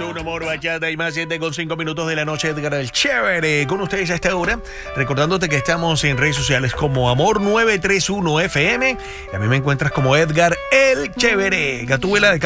Un amor, bachata y más 7:05 de la noche. Edgar el Chévere con ustedes a esta hora. Recordándote que estamos en redes sociales como Amor 931 FM. Y a mí me encuentras como Edgar el Chévere. Gatúbela de